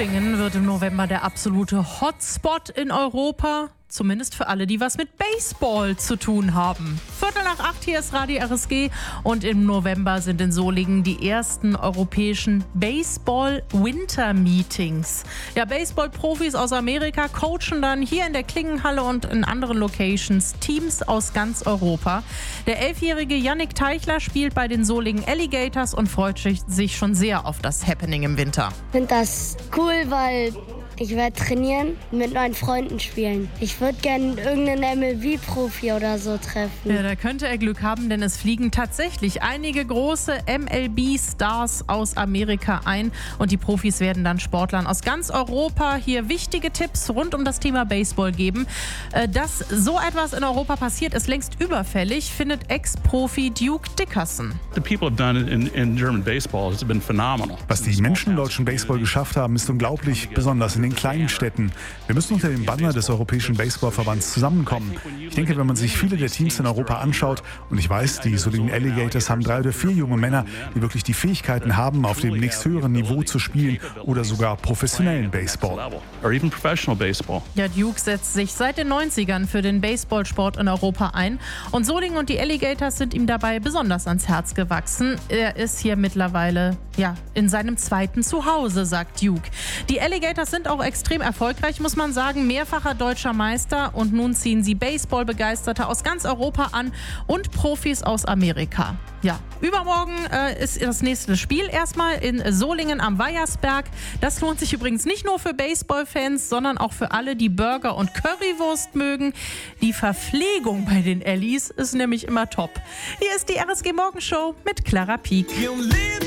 Solingen wird im November der absolute Hotspot in Europa. Zumindest für alle, die was mit Baseball zu tun haben. 7:45, hier ist Radio RSG und im November sind in Solingen die ersten europäischen Baseball-Winter-Meetings. Ja, Baseball-Profis aus Amerika coachen dann hier in der Klingenhalle und in anderen Locations Teams aus ganz Europa. Der 11-jährige Yannick Teichler spielt bei den Solingen Alligators und freut sich schon sehr auf das Happening im Winter. Ich finde das cool, weil ich werde trainieren und mit meinen Freunden spielen. Ich würde gerne irgendeinen MLB-Profi oder so treffen. Ja, da könnte er Glück haben, denn es fliegen tatsächlich einige große MLB-Stars aus Amerika ein. Und die Profis werden dann Sportlern aus ganz Europa hier wichtige Tipps rund um das Thema Baseball geben. Dass so etwas in Europa passiert, ist längst überfällig, findet Ex-Profi Duke Dickerson. Was die Menschen im deutschen Baseball geschafft haben, ist unglaublich, besonders in den kleinen Städten. Wir müssen unter dem Banner des Europäischen Baseballverbands zusammenkommen. Ich denke, wenn man sich viele der Teams in Europa anschaut, und ich weiß, die Solingen Alligators haben 3 oder 4 junge Männer, die wirklich die Fähigkeiten haben, auf dem nächsthöheren Niveau zu spielen oder sogar professionellen Baseball. Ja, Duke setzt sich seit den 90ern für den Baseballsport in Europa ein und Solingen und die Alligators sind ihm dabei besonders ans Herz gewachsen. Er ist hier mittlerweile in seinem zweiten Zuhause, sagt Duke. Die Alligators sind auch extrem erfolgreich, muss man sagen, mehrfacher deutscher Meister und nun ziehen sie Baseballbegeisterte aus ganz Europa an und Profis aus Amerika. Ja, übermorgen ist das nächste Spiel erstmal in Solingen am Weiersberg. Das lohnt sich übrigens nicht nur für Baseballfans, sondern auch für alle, die Burger und Currywurst mögen. Die Verpflegung bei den Allies ist nämlich immer top. Hier ist die RSG Morgenshow mit Clara Pieck.